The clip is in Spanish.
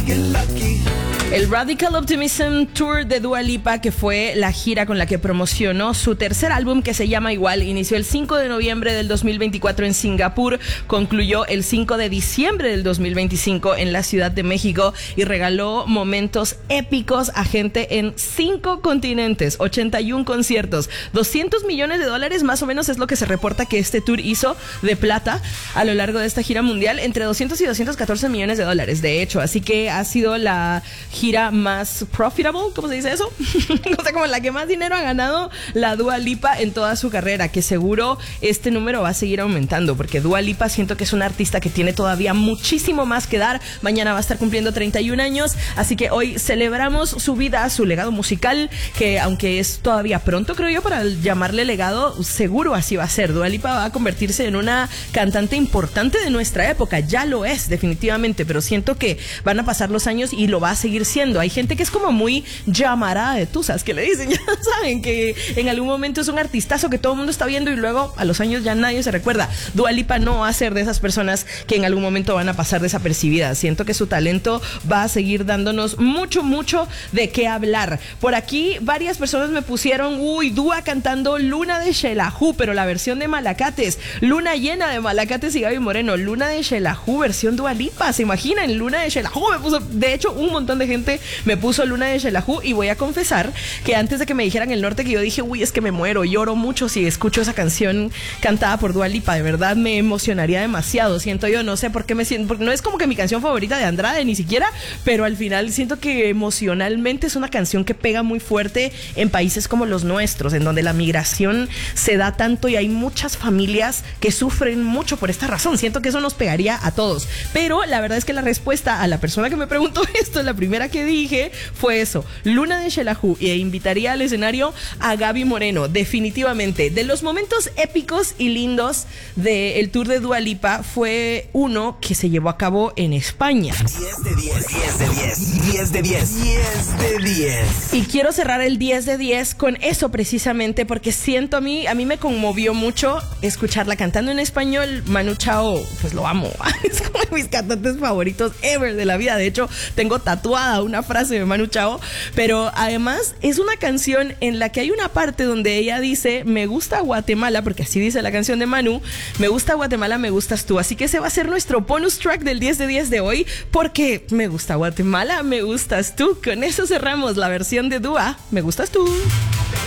El Radical Optimism Tour de Dua Lipa, que fue la gira con la que promocionó su tercer álbum, que se llama igual, inició el 5 de noviembre del 2024 en Singapur, concluyó el 5 de diciembre del 2025 en la Ciudad de México y regaló momentos épicos a gente en 5 continentes, 81 conciertos, $200 millones más o menos es lo que se reporta que este tour hizo de plata a lo largo de esta gira mundial, entre 200 y 214 millones de dólares, de hecho, así que ha sido la gira más profitable, ¿cómo se dice eso? O sea, como la que más dinero ha ganado la Dua Lipa en toda su carrera, que seguro este número va a seguir aumentando, porque Dua Lipa siento que es una artista que tiene todavía muchísimo más que dar. Mañana va a estar cumpliendo 31 años, así que hoy celebramos su vida, su legado musical, que aunque es todavía pronto, creo yo, para llamarle legado, seguro así va a ser. Dua Lipa va a convertirse en una cantante importante de nuestra época, ya lo es definitivamente, pero siento que van a pasar los años y lo va a seguir siendo. Hay gente que es como muy llamarada de tusas, que le dicen, ya saben, que en algún momento es un artistazo que todo el mundo está viendo y luego a los años ya nadie se recuerda. Dua Lipa no va a ser de esas personas que en algún momento van a pasar desapercibidas. Siento que su talento va a seguir dándonos mucho de qué hablar. Por aquí varias personas me pusieron, Dua cantando Luna de Shelahu, pero la versión de Malacates, Luna llena de Malacates y Gaby Moreno, Luna de Shelahu versión Dua Lipa, ¿se imaginan? Luna de Shelahu me puso, de hecho un montón de gente me puso Luna de Shelahu, y voy a confesar que antes de que me dijeran el norte, que yo dije, es que me muero, lloro mucho si escucho esa canción cantada por Dua Lipa, de verdad me emocionaría demasiado, siento yo, no sé por qué me siento, porque no es como que mi canción favorita de Andrade ni siquiera, pero al final siento que emocionalmente es una canción que pega muy fuerte en países como los nuestros, en donde la migración se da tanto y hay muchas familias que sufren mucho por esta razón. Siento que eso nos pegaría a todos, pero la verdad es que la respuesta a la persona que me preguntó esto, la primera que dije fue eso, Luna de Shelahu, e invitaría al escenario a Gaby Moreno, definitivamente. De los momentos épicos y lindos del tour de Dua Lipa fue uno que se llevó a cabo en España. 10 de 10, 10 de 10, 10 de 10, 10 de 10. Y quiero cerrar el 10 de 10 con eso precisamente, porque siento a mí me conmovió mucho escucharla cantando en español. Manu Chao, pues lo amo, es como de mis cantantes favoritos ever de la vida. De hecho, tengo tatuada una frase de Manu Chao, pero además es una canción en la que hay una parte donde ella dice, me gusta Guatemala, porque así dice la canción de Manu, me gusta Guatemala, me gustas tú. Así que ese va a ser nuestro bonus track del 10 de 10 de hoy, porque me gusta Guatemala, me gustas tú. Con eso cerramos la versión de Dua, me gustas tú.